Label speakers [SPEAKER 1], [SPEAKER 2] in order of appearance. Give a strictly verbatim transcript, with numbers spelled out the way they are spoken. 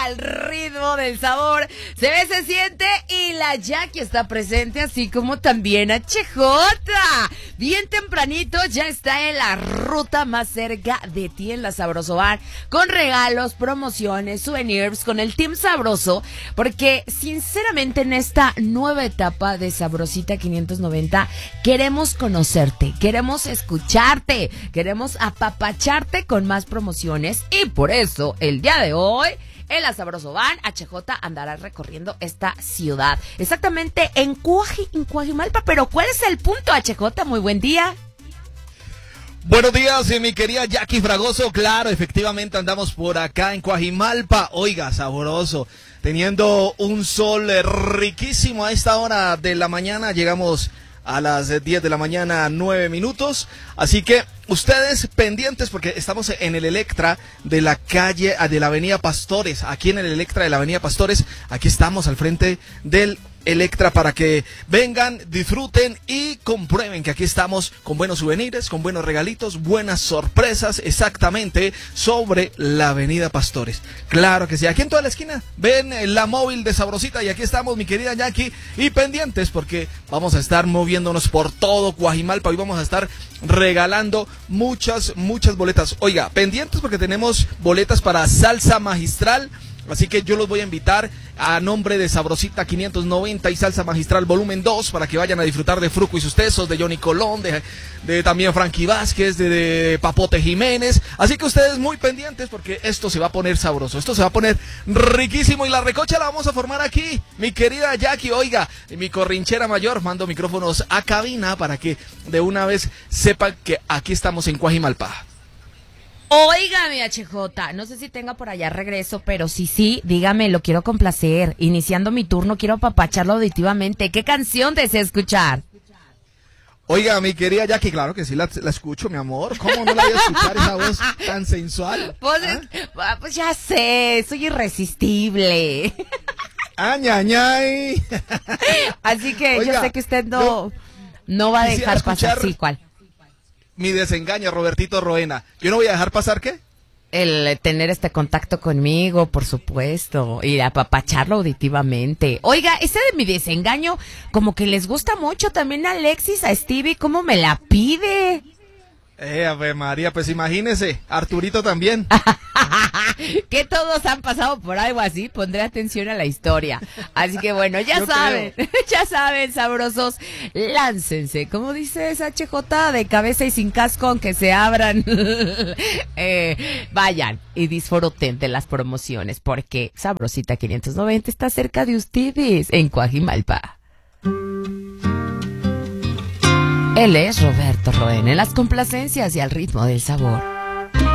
[SPEAKER 1] al ritmo del sabor. Se ve, se siente y la Jackie está presente, así como también H J. Bien tempranito ya está en la ruta más cerca de ti en la Sabroso Bar, con regalos, promociones, souvenirs, con el Team Sabroso, porque sinceramente en esta nueva etapa de Sabrosita quinientos noventa queremos conocerte, queremos escucharte, queremos apapacharte con más promociones y por eso el día de hoy en la Sabroso Van, H J andará recorriendo esta ciudad, exactamente en, Cuaji, en Cuajimalpa. Pero ¿cuál es el punto, H J? Muy buen día.
[SPEAKER 2] Buenos días, mi querida Jackie Fragoso. Claro, efectivamente andamos por acá en Cuajimalpa. Oiga, sabroso, teniendo un sol riquísimo a esta hora de la mañana. Llegamos a las diez de la mañana, nueve minutos. Así que ustedes pendientes porque estamos en el Electra de la calle, de la avenida Pastores. Aquí en el Electra de la avenida Pastores, aquí estamos al frente del Electra para que vengan, disfruten y comprueben que aquí estamos con buenos souvenirs, con buenos regalitos, buenas sorpresas, exactamente sobre la avenida Pastores. Claro que sí, aquí en toda la esquina ven la móvil de Sabrosita y aquí estamos, mi querida Jackie, y pendientes porque vamos a estar moviéndonos por todo Cuajimalpa y vamos a estar regalando muchas, muchas boletas. Oiga, pendientes porque tenemos boletas para Salsa Magistral. Así que yo los voy a invitar a nombre de Sabrosita quinientos noventa y Salsa Magistral volumen dos para que vayan a disfrutar de Fruco y sus Tesos, de Johnny Colón, de, de también Frankie Vázquez, de, de Papote Jiménez. Así que ustedes muy pendientes porque esto se va a poner sabroso, esto se va a poner riquísimo y la recocha la vamos a formar aquí. Mi querida Jackie, oiga, mi corrinchera mayor, mando micrófonos a cabina para que de una vez sepan que aquí estamos en Cuajimalpa.
[SPEAKER 1] Óigame, H J, no sé si tenga por allá regreso, pero sí, sí, dígame, lo quiero complacer. Iniciando mi turno, quiero apapacharlo auditivamente. ¿Qué canción desea escuchar?
[SPEAKER 2] Oiga, mi querida Jackie, claro que sí la, la escucho, mi amor. ¿Cómo no la voy a escuchar esa voz tan sensual?
[SPEAKER 1] Pues,
[SPEAKER 2] ¿Ah?
[SPEAKER 1] pues ya sé, soy irresistible.
[SPEAKER 2] ¡Añañay!
[SPEAKER 1] Así que
[SPEAKER 2] Oiga,
[SPEAKER 1] yo sé que usted no, no va a dejar pasar, sí, ¿cuál?
[SPEAKER 2] Mi desengaño, Robertito Roena. ¿Yo no voy a dejar pasar qué?
[SPEAKER 1] El tener este contacto conmigo, por supuesto, y apapacharlo auditivamente. Oiga, ese de mi desengaño, como que les gusta mucho también a Alexis, a Stevie, ¿cómo me la pide?
[SPEAKER 2] Eh, Ave María, pues imagínese, Arturito también.
[SPEAKER 1] Que todos han pasado por algo así, pondré atención a la historia. Así que bueno, ya
[SPEAKER 2] Yo
[SPEAKER 1] saben,
[SPEAKER 2] creo.
[SPEAKER 1] ya saben, sabrosos, láncense, como dice H J, de cabeza y sin casco, aunque se abran. eh, vayan y disfruten de las promociones, porque Sabrosita quinientos noventa está cerca de ustedes, en Cuajimalpa. Él es Roberto Roena, en las complacencias y al ritmo del sabor.